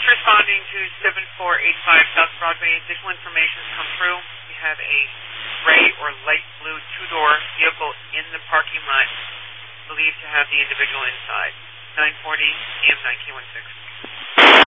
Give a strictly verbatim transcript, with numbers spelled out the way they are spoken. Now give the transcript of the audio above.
responding to seven four eight five South Broadway. Additional information has come through. We have a gray or light blue two-door vehicle in the parking lot, believed to have the individual inside. nine forty A M nine K one six.